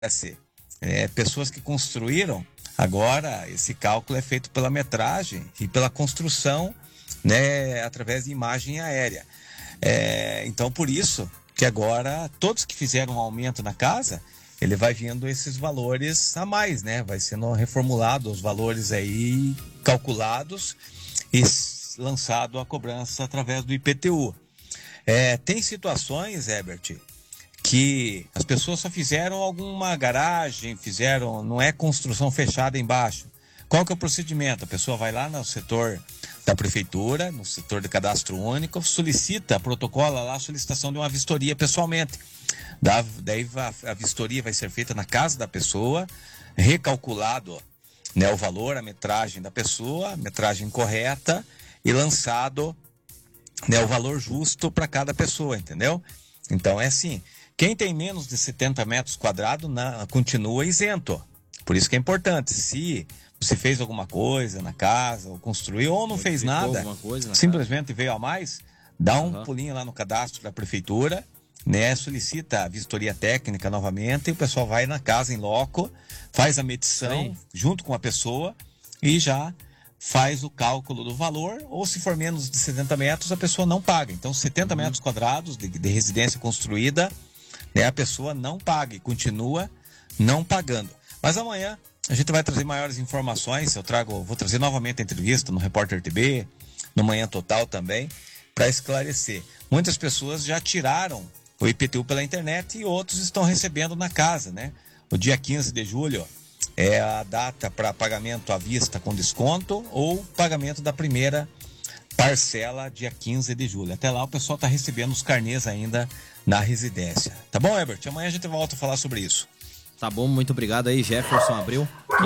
pessoas que construíram, agora esse cálculo é feito pela metragem e pela construção, né, através de imagem aérea. Então, por isso que agora todos que fizeram um aumento na casa, ele vai vindo esses valores a mais, né? Vai sendo reformulado os valores aí calculados e lançado a cobrança através do IPTU. Tem situações, Herbert, que as pessoas só fizeram alguma garagem, não é construção fechada embaixo. Qual que é o procedimento? A pessoa vai lá no setor da prefeitura, no setor de cadastro único, protocola lá a solicitação de uma vistoria pessoalmente. Daí a vistoria vai ser feita na casa da pessoa, recalculado, né, o valor, a metragem da pessoa, a metragem correta, e lançado, né, o valor justo para cada pessoa, entendeu? Então é assim, quem tem menos de 70 metros quadrados continua isento. Por isso que é importante, se você fez alguma coisa na casa, ou construiu, ou não fez nada, simplesmente veio a mais, dá um pulinho lá no cadastro da prefeitura, né, solicita a vistoria técnica novamente, e o pessoal vai na casa em loco, faz a medição junto com a pessoa e já faz o cálculo do valor, ou se for menos de 70 metros, a pessoa não paga. Então, 70 metros quadrados de residência construída, né, a pessoa não paga e continua não pagando. Mas amanhã a gente vai trazer maiores informações, vou trazer novamente a entrevista no Repórter TB, no Manhã Total também, para esclarecer. Muitas pessoas já tiraram o IPTU pela internet e outros estão recebendo na casa, né? O dia 15 de julho é a data para pagamento à vista com desconto ou pagamento da primeira parcela dia 15 de julho. Até lá o pessoal está recebendo os carnês ainda na residência. Tá bom, Herbert? Amanhã a gente volta a falar sobre isso. Tá bom, muito obrigado aí, Jefferson Abreu.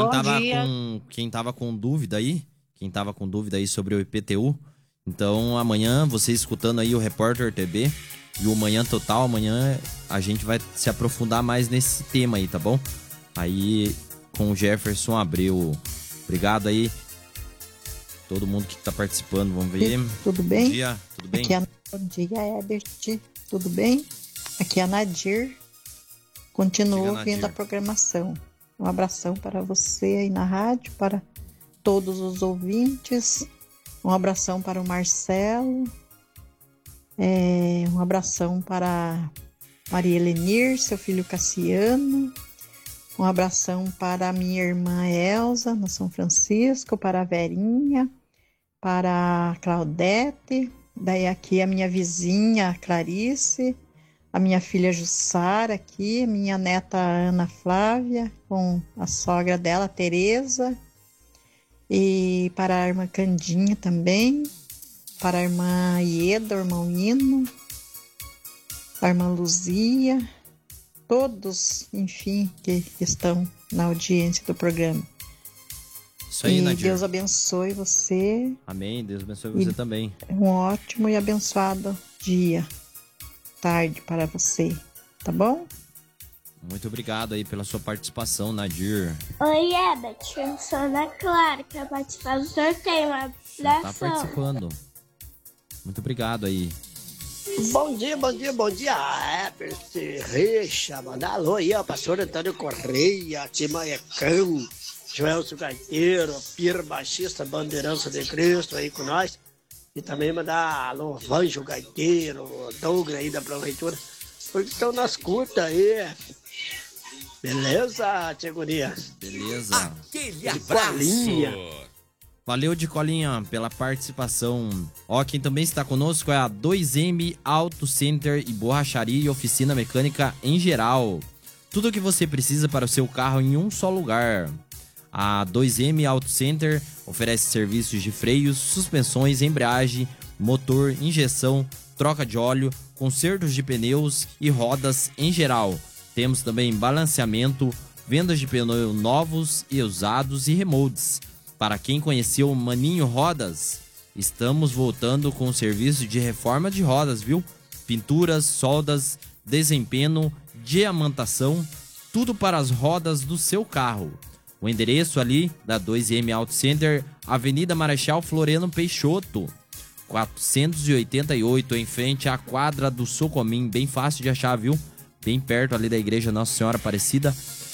Quem tava com dúvida aí sobre o IPTU, então amanhã, você escutando aí o Repórter TB e o Manhã Total, amanhã a gente vai se aprofundar mais nesse tema aí, tá bom? Aí com o Jefferson Abreu. Obrigado aí, todo mundo que tá participando, vamos ver. Tudo bem? Bom dia, tudo bem? Bom dia, Herbert. Tudo bem? Aqui é a Nadir. Continuo ouvindo a programação. Um abração para você aí na rádio, para todos os ouvintes. Um abração para o Marcelo. Um abração para Maria Helenir, seu filho Cassiano. Um abração para a minha irmã Elza, no São Francisco, para a Verinha, para a Claudete. Daí aqui a minha vizinha Clarice, a minha filha Jussara aqui, a minha neta Ana Flávia, com a sogra dela, Tereza, e para a irmã Candinha também, para a irmã Ieda, o irmão Hino, a irmã Luzia, todos, enfim, que estão na audiência do programa. Isso aí, Nadir. Deus abençoe você. Amém, Deus abençoe você também. Um ótimo e abençoado dia. Tarde para você, tá bom? Muito obrigado aí pela sua participação, Nadir. Oi, Herbert, eu sou Ana Clara, quero participar do sorteio, uma abração. Já tá participando. Muito obrigado aí. Bom dia, Herbert Richa, manda alô aí, ó, pastor Antônio Correia, Timaecão, Joelso Gaiteiro, Pir Baixista, Bandeirança de Cristo aí com nós. E também mandar alô, Vanjo Gaiteiro, Douglas aí da prefeitura, porque estão nas curtas aí. Beleza, tia Guria? Beleza. Aquele abraço. Valeu, de Colinha, pela participação. Ó, quem também está conosco é a 2M Auto Center e Borracharia e Oficina Mecânica em geral. Tudo o que você precisa para o seu carro em um só lugar. A 2M Auto Center oferece serviços de freios, suspensões, embreagem, motor, injeção, troca de óleo, consertos de pneus e rodas em geral. Temos também balanceamento, vendas de pneus novos e usados e remoldes. Para quem conheceu o Maninho Rodas, estamos voltando com o serviço de reforma de rodas, viu? Pinturas, soldas, desempenho, diamantação, tudo para as rodas do seu carro. O endereço ali da 2M Auto Center, Avenida Marechal Floriano Peixoto, 488, em frente à quadra do Socomim, bem fácil de achar, viu? Bem perto ali da Igreja Nossa Senhora Aparecida.